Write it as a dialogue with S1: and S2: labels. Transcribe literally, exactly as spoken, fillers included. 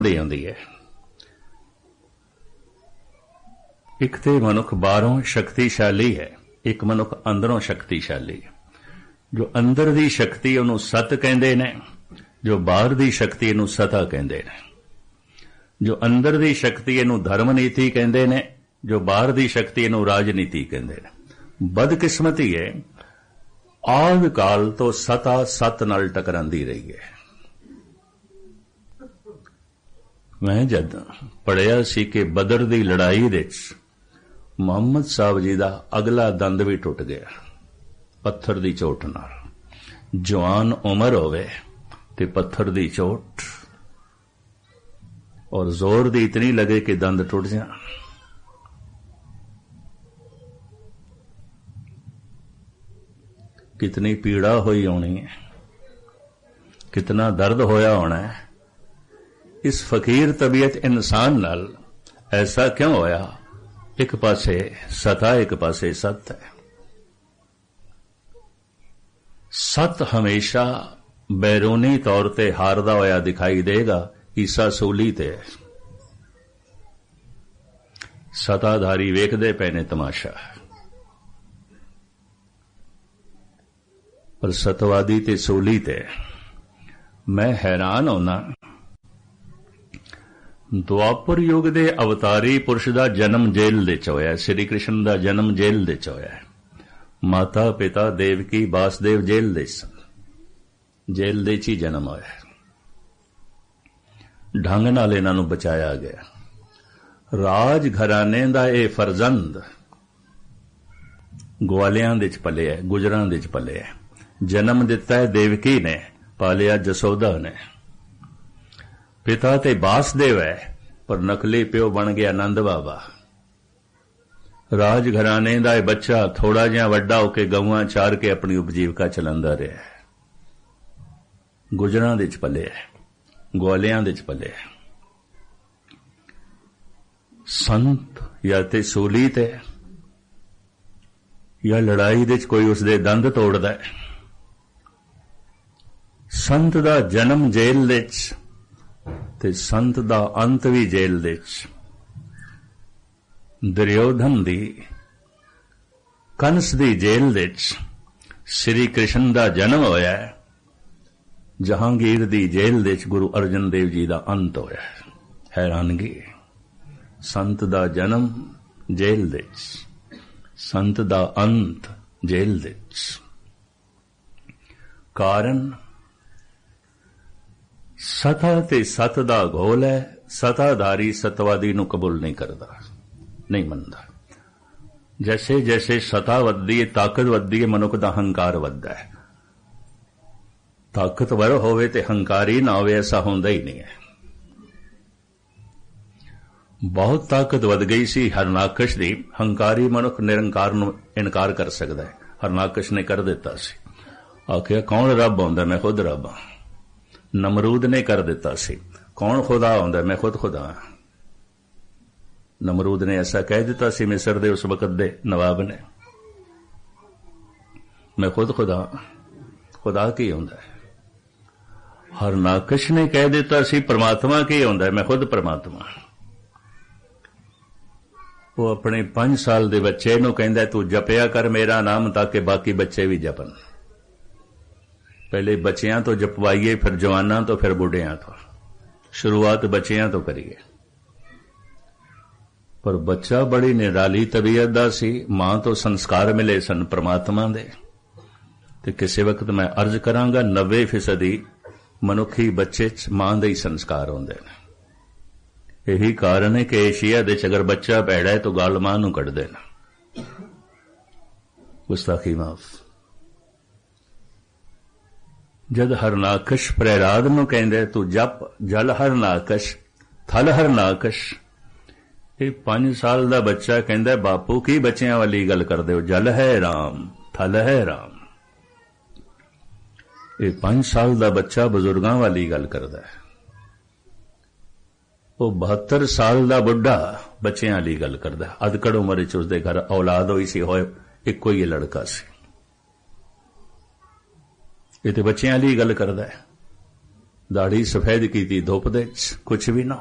S1: ਦੀ ਆਉਂਦੀ ਹੈ। ਇੱਕ ਤੇ ਮਨੁੱਖ ਬਾਹਰੋਂ ਸ਼ਕਤੀਸ਼ਾਲੀ ਹੈ, ਇੱਕ ਮਨੁੱਖ ਅੰਦਰੋਂ ਸ਼ਕਤੀਸ਼ਾਲੀ ਹੈ। ਜੋ ਅੰਦਰ ਦੀ ਸ਼ਕਤੀ ਉਹਨੂੰ ਸਤ ਕਹਿੰਦੇ ਨੇ, ਜੋ ਬਾਹਰ ਦੀ ਸ਼ਕਤੀ ਇਹਨੂੰ ਸਤਾ ਕਹਿੰਦੇ ਨੇ। ਜੋ ਅੰਦਰ ਦੀ ਸ਼ਕਤੀ ਇਹਨੂੰ ਧਰਮ ਨੀਤੀ ਕਹਿੰਦੇ ਨੇ, ਜੋ ਬਾਹਰ ਦੀ ਸ਼ਕਤੀ ਇਹਨੂੰ ਰਾਜਨੀਤੀ ਕਹਿੰਦੇ ਨੇ। ਬਦਕਿਸਮਤੀ ਹੈ, ਆਦਿ ਕਾਲ ਤੋਂ ਸਤਾ ਸਤ ਨਾਲ ਟਕਰਾਂਦੀ ਰਹੀ ਹੈ। ਮੈਂ ਜਦ ਪੜ੍ਹਿਆ ਸੀ ਕਿ ਬਦਰ ਦੀ ਲੜਾਈ ਵਿੱਚ ਮੁਹੰਮਦ ਸਾਹਿਬ ਜੀ ਦਾ ਅਗਲਾ ਦੰਦ ਵੀ ਟੁੱਟ ਗਿਆ ਪੱਥਰ ਦੀ ਚੋਟ ਨਾਲ। ਜਵਾਨ ਉਮਰ ਹੋਵੇ ਤੇ ਪੱਥਰ ਦੀ ਚੋਟ, ਔਰ ਜ਼ੋਰ ਦੀ ਇਤਨੀ ਲਗੇ ਕਿ ਦੰਦ ਟੁੱਟ ਜਾਣ। कितनी पीड़ा हुई होनी है, कितना दर्द होया होना है। इस फकीर तबीयत इंसान नाल ऐसा क्यों होया? एक पासे सता, एक पासे सत है। सत हमेशा बैरूनी तौर ते हारदा होया दिखाई देगा, ईसा सूली ते सताधारी वेखदे पए ने तमाशा, पर सतवादी ते सूली ते मैं हैरान होना। ਦੁਆਪਰ युग दे अवतारी पुरुष दा जन्म जेल दे च होया, श्री कृष्ण दा जन्म जेल दे च होया। माता पिता देवकी वासुदेव जेल दे सन, जेल दे च ही जन्म होया। ढंग नाल इन्हां नूं बचाया गया। राज घराने दा ये फरजंद ग्वालियां दे च पलिया, गुजरां दे च पलिया। जन्म दिता है देवकी ने, पालिया जसोदा ने। पिता ते वासुदेव है, पर नकली प्यो बन गया नंद बाबा। राज घराने दा ये बच्चा थोड़ा जिहा वड्डा होके गऊआं चार के अपनी उपजीविका चलांदा रहा। गुजरां दे च पलिया, ग्वालियां दे च पलिया। संत या ते सूली ते या लड़ाई दे च कोई उसदे दंद तोड़दा है। संत दा जन्म जेल दे च ते संत दा अंत भी जेल दे च। दुर्योधन दी कंस दी जेल दे च श्री कृष्ण दा जन्म होया है। जहांगीर दी जेल दे च गुरु अर्जन देव जी दा अंत होया है। हैरानगी, संत दा जन्म जेल दे च, संत दा अंत जेल दे च। कारण सता ते सत दा घोल है। सताधारी सतवादी नूं कबूल नहीं करदा, नहीं मनदा। जैसे जैसे सता वधदी है, ताकत वधदी है, मनुख दा हंकार वधदा है। ताकतवर होवे ते हंकारी ना होवे, ऐसा होंदा ही नहीं है। बहुत ताकत वध गई सी हरनाकश दी। हंकारी मनुख निरंकार नूं इनकार कर सकदा है। हरनाकश ने कर दिता सी, आखिया कौन रब आउंदा, मैं खुद रब हां। नमरूद ने कर दिता सी, कौन खुदा आउंदा, मैं खुद खुदा हां। नमरूद ने ऐसा कह दिता सी मिस्र दे उस वक्त दे नवाब ने, मैं खुद खुदा हां। खुदा की आउंदा है? हरनाकश ने कह दिता सी परमात्मा की आउंदा है, मैं खुद परमात्मा। वो अपने पांच साल दे बच्चे नूं कहंदा तू जपिया कर मेरा नाम ताकि बाकी बच्चे भी जपन। पहले बच्चियां तो जपवाइए, फिर जवाना तो, फिर बुढ़ियां तो। शुरुआत बच्चियां तो करिए। पर बच्चा बड़ी निराली तबीयत दा सी। मां तो संस्कार मिले सन परमात्मा दे। ते किसी वक्त मैं अर्ज करांगा नब्बे फीसदी मनुखी बच्चे च मां दे ही संस्कार होंदे ने। यही कारण है कि एशिया दे अगर बच्चा भैड़ा है तो गल मां नूं कढ देना। गुस्ताखी माफ। जद हरनाकश प्रहलाद नूं कहंदे तू जप जल हरनाकश थल हरनाकश, ये पांच साल दा बच्चा कहंदा बापू की बच्चियां वाली गल करदे हो, जल है राम थल है राम। ये पांच साल दा बच्चा बुजुर्गां वाली गल करदा है। वो बहत्तर साल दा बुढ़ा बच्चियां वाली गल करदा है। अधकड़ उम्र च उसदे घर औलाद होई सी, होए इक्को ही लड़का सी। ये तो बच्चियां वाली गल करदा है। ਦਾੜੀ ਸਫੈਦ ਕੀਤੀ ਧੁੱਪ ਦੇ ਕੁਛ ਵੀ ਨਾ